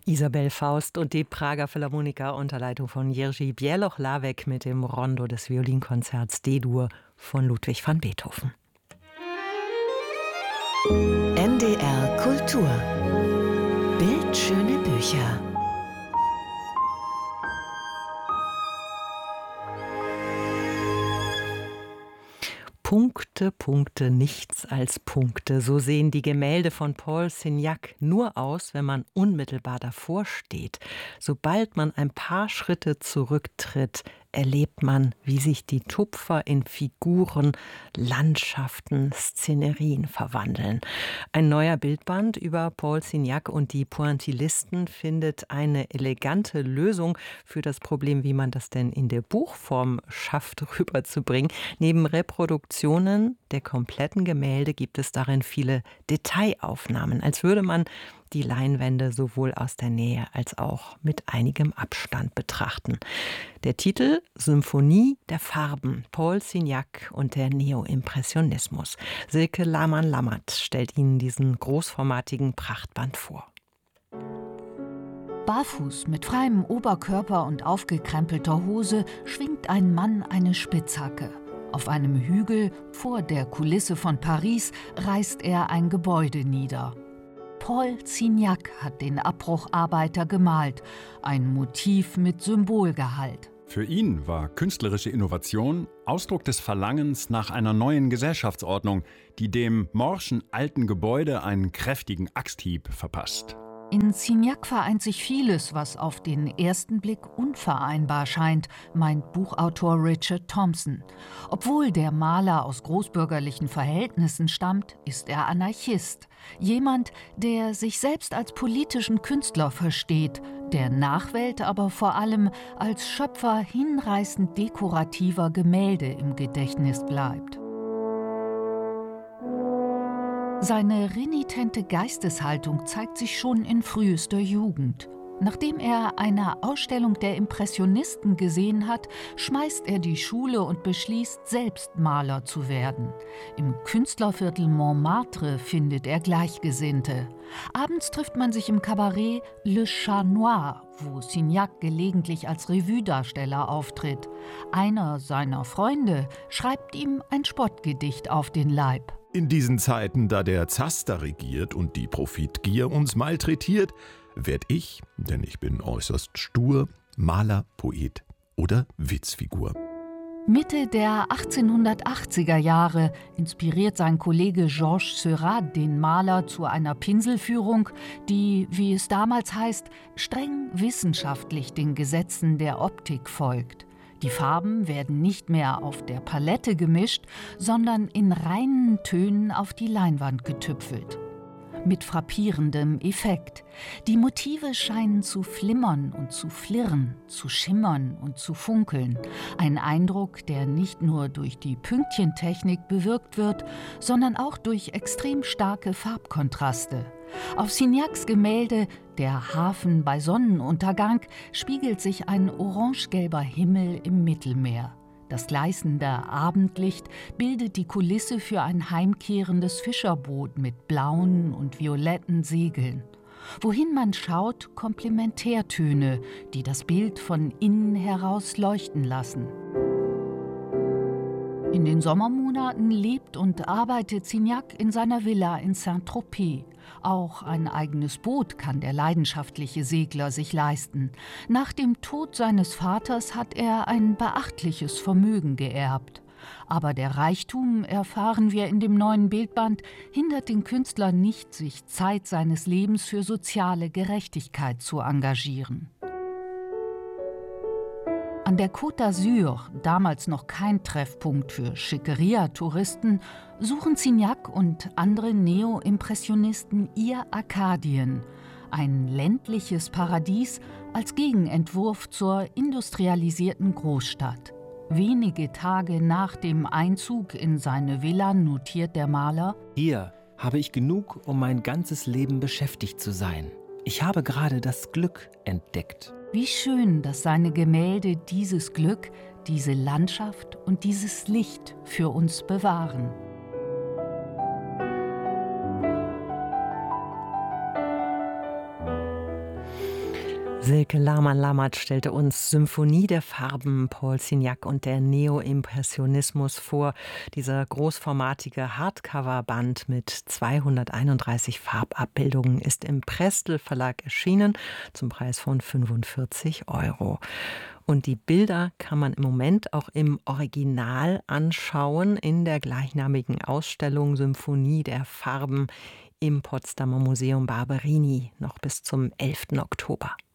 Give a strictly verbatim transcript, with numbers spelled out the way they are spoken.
Isabel Faust und die Prager Philharmoniker unter Leitung von Jerzy Bieloch-Lawek mit dem Rondo des Violinkonzerts D-Dur von Ludwig van Beethoven. N D R Kultur. Bildschöne Bücher. Punkte, Punkte, nichts als Punkte. So sehen die Gemälde von Paul Signac nur aus, wenn man unmittelbar davor steht. Sobald man ein paar Schritte zurücktritt, erlebt man, wie sich die Tupfer in Figuren, Landschaften, Szenerien verwandeln. Ein neuer Bildband über Paul Signac und die Pointillisten findet eine elegante Lösung für das Problem, wie man das denn in der Buchform schafft, rüberzubringen. Neben Reproduktionen der kompletten Gemälde gibt es darin viele Detailaufnahmen, als würde man die Leinwände sowohl aus der Nähe als auch mit einigem Abstand betrachten. Der Titel Symphonie der Farben, Paul Signac und der Neoimpressionismus. Silke Lahmann-Lammert stellt Ihnen diesen großformatigen Prachtband vor. Barfuß, mit freiem Oberkörper und aufgekrempelter Hose schwingt ein Mann eine Spitzhacke. Auf einem Hügel vor der Kulisse von Paris reißt er ein Gebäude nieder. Paul Signac hat den Abbrucharbeiter gemalt, ein Motiv mit Symbolgehalt. Für ihn war künstlerische Innovation Ausdruck des Verlangens nach einer neuen Gesellschaftsordnung, die dem morschen alten Gebäude einen kräftigen Axthieb verpasst. In Signac vereint sich vieles, was auf den ersten Blick unvereinbar scheint, meint Buchautor Richard Thompson. Obwohl der Maler aus großbürgerlichen Verhältnissen stammt, ist er Anarchist. Jemand, der sich selbst als politischen Künstler versteht, der Nachwelt aber vor allem als Schöpfer hinreißend dekorativer Gemälde im Gedächtnis bleibt. Seine renitente Geisteshaltung zeigt sich schon in frühester Jugend. Nachdem er eine Ausstellung der Impressionisten gesehen hat, schmeißt er die Schule und beschließt, selbst Maler zu werden. Im Künstlerviertel Montmartre findet er Gleichgesinnte. Abends trifft man sich im Kabarett Le Chat Noir, wo Signac gelegentlich als Revue-Darsteller auftritt. Einer seiner Freunde schreibt ihm ein Spottgedicht auf den Leib. In diesen Zeiten, da der Zaster regiert und die Profitgier uns malträtiert, werd ich, denn ich bin äußerst stur, Maler, Poet oder Witzfigur. Mitte der achtzehnhundertachtziger Jahre inspiriert sein Kollege Georges Seurat den Maler zu einer Pinselführung, die, wie es damals heißt, streng wissenschaftlich den Gesetzen der Optik folgt. Die Farben werden nicht mehr auf der Palette gemischt, sondern in reinen Tönen auf die Leinwand getüpfelt. Mit frappierendem Effekt. Die Motive scheinen zu flimmern und zu flirren, zu schimmern und zu funkeln. Ein Eindruck, der nicht nur durch die Pünktchentechnik bewirkt wird, sondern auch durch extrem starke Farbkontraste. Auf Signacs Gemälde Der Hafen bei Sonnenuntergang spiegelt sich ein orangegelber Himmel im Mittelmeer. Das gleißende Abendlicht bildet die Kulisse für ein heimkehrendes Fischerboot mit blauen und violetten Segeln. Wohin man schaut, Komplementärtöne, die das Bild von innen heraus leuchten lassen. In den Sommermonaten lebt und arbeitet Signac in seiner Villa in Saint-Tropez. Auch ein eigenes Boot kann der leidenschaftliche Segler sich leisten. Nach dem Tod seines Vaters hat er ein beachtliches Vermögen geerbt. Aber der Reichtum, erfahren wir in dem neuen Bildband, hindert den Künstler nicht, sich Zeit seines Lebens für soziale Gerechtigkeit zu engagieren. An der Côte d'Azur, damals noch kein Treffpunkt für Schickeria-Touristen, suchen Signac und andere Neo-Impressionisten ihr Arkadien, ein ländliches Paradies als Gegenentwurf zur industrialisierten Großstadt. Wenige Tage nach dem Einzug in seine Villa notiert der Maler: Hier habe ich genug, um mein ganzes Leben beschäftigt zu sein. Ich habe gerade das Glück entdeckt. Wie schön, dass seine Gemälde dieses Glück, diese Landschaft und dieses Licht für uns bewahren. Silke Lahmann-Lamert stellte uns Symphonie der Farben Paul Signac und der Neoimpressionismus vor. Dieser großformatige Hardcover-Band mit zweihunderteinunddreißig Farbabbildungen ist im Prestel Verlag erschienen, zum Preis von fünfundvierzig Euro. Und die Bilder kann man im Moment auch im Original anschauen in der gleichnamigen Ausstellung Symphonie der Farben im Potsdamer Museum Barberini noch bis zum elften Oktober.